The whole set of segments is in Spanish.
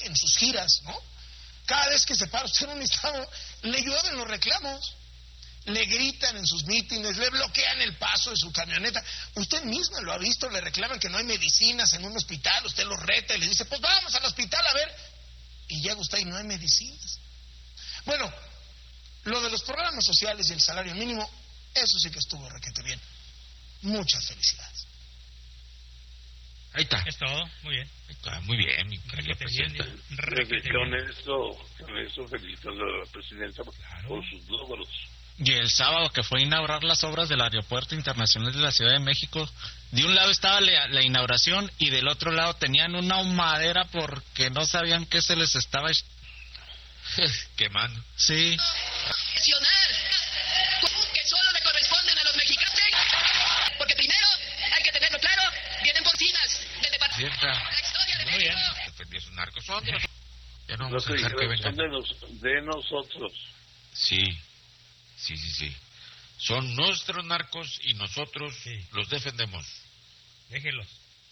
en sus giras, ¿no? Cada vez que se para usted en un estado, le llueven los reclamos. Le gritan en sus mítines, le bloquean el paso de su camioneta. Usted mismo lo ha visto, le reclaman que no hay medicinas en un hospital. Usted los reta y le dice, pues vamos al hospital a ver. Y llega usted y no hay medicinas. Bueno, lo de los programas sociales y el salario mínimo, eso sí que estuvo requete bien. Muchas felicidades. Ahí está. Es todo, muy bien. Ahí está, muy bien, mi querida presidenta. Con eso felicitando a la presidenta por sus logros. Y el sábado que fue a inaugurar las obras del Aeropuerto Internacional de la Ciudad de México, de un lado estaba la inauguración y del otro lado tenían una humadera porque no sabían qué se les estaba quemando. Sí. Que solo le corresponden a los mexicanos, porque primero hay que tenerlo claro, vienen por finas del departamento. La historia de México. Defendió sus narcos. Ya no Los vamos a dejar que vengan. son de nosotros. Sí. Son nuestros narcos y nosotros los defendemos. Déjelos.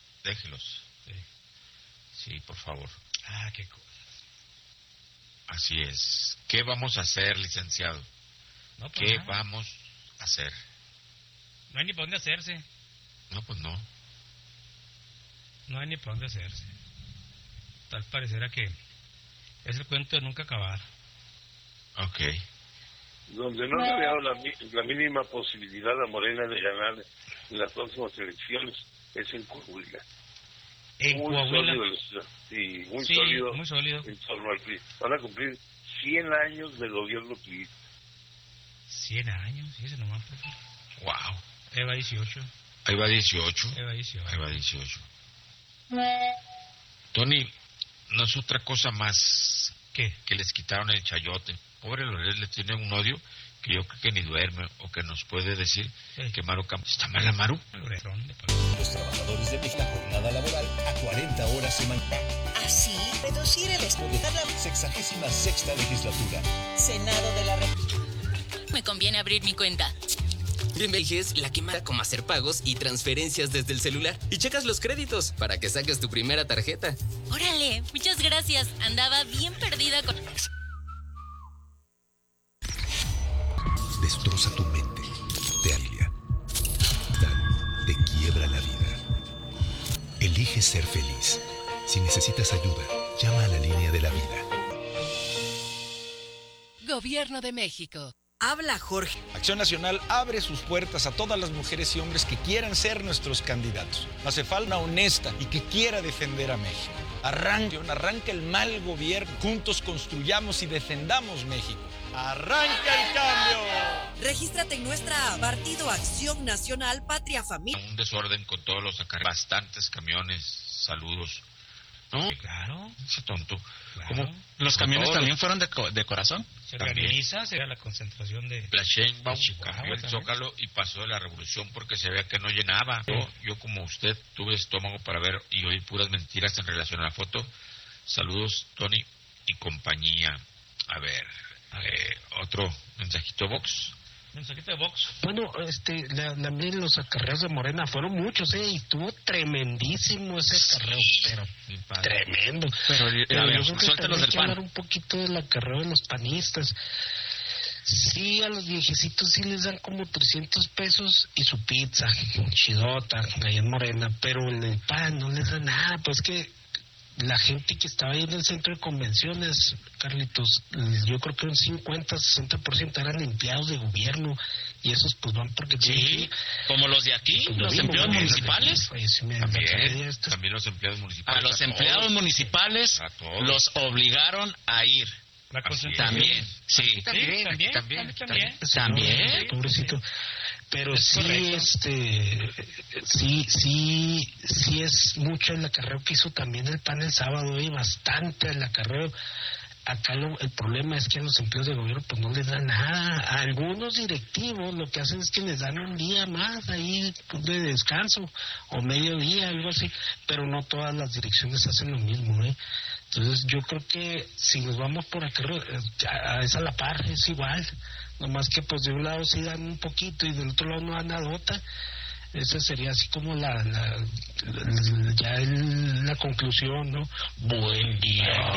Sí, por favor. Ah, qué cosa. Así es. ¿Qué vamos a hacer, licenciado? No, pues ¿Qué nada. vamos a hacer? No hay ni por dónde hacerse. No, pues no. No hay ni por dónde hacerse. Tal pareciera que es el cuento de nunca acabar. Ok. Donde no le había dado la mínima posibilidad a Morena de ganar en las próximas elecciones es en Coahuila. En Coahuila. Muy Sí, sólido. muy sólido. En torno al PRI. Van a cumplir 100 años de gobierno PRI. 100 años, sí, ese nomás. Wow. Eva 18. Ahí va 18. Eva 18. Ahí va 18. Tony, no es otra cosa más ¿Qué? que les quitaron el chayote. Pobre Loret le tiene un odio que yo creo que ni duerme o que nos puede decir que Maru Campos está mala, Maru. Los trabajadores de México, la jornada laboral a 40 horas semanales. Así, reducir el estrés. La 66ª legislatura. Senado de la República. Me conviene abrir mi cuenta. Eliges la que manda como hacer pagos y transferencias desde el celular. Y checas los créditos para que saques tu primera tarjeta. Órale, muchas gracias. Andaba bien perdida con... Destroza tu mente, te alia, te quiebra la vida. Elige ser feliz. Si necesitas ayuda, llama a la línea de la vida. Gobierno de México. Habla Jorge. Acción Nacional abre sus puertas a todas las mujeres y hombres que quieran ser nuestros candidatos. Hace falta una honesta y que quiera defender a México. Arranca el mal gobierno. Juntos construyamos y defendamos México. ¡Arranca el cambio! Regístrate en nuestra Partido Acción Nacional Patria Familia. Un desorden con todos los bastantes camiones. Saludos. ¿No? Claro. Ese tonto. Claro. ¿Cómo? ¿Los camiones también fueron de corazón? Se organiza, será la concentración de... La Sheinbaum Chihuahua cambió el también. Zócalo y pasó de la Revolución porque se veía que no llenaba. Yo como usted tuve estómago para ver y oír puras mentiras en relación a la foto. Saludos, Tony y compañía. A ver, otro mensajito Vox. Mensajito de Vox. Bueno, también los acarreos de Morena fueron muchos, y estuvo tremendísimo ese acarreo, pero tremendo. Pero a ver, yo creo que suéltalos también hay del que pan. hablar un poquito del acarreo de los panistas. Sí, a los viejecitos sí les dan como 300 pesos y su pizza, chidota, ahí en Morena, pero en el PAN no les da nada, pues que la gente que estaba ahí en el centro de convenciones, Carlitos, yo creo que un 50-60% eran empleados de gobierno y esos pues van porque... Sí, como los de aquí, pues, los empleados municipales. También los empleados municipales. A los empleados municipales los obligaron a ir. También, sí. También. Pobrecito. Pero Es sí, correcto. sí es mucho el acarreo que hizo también el PAN el sábado, bastante el acarreo. Acá el problema es que a los empleados de gobierno pues no les dan nada. A algunos directivos lo que hacen es que les dan un día más ahí pues, de descanso o mediodía, algo así, pero no todas las direcciones hacen lo mismo, Entonces yo creo que si nos vamos por acarreo, es a la par, es igual. Nomás que pues de un lado sí dan un poquito y del otro lado no dan nadota. Esa sería así como la conclusión, ¿no? Buen día,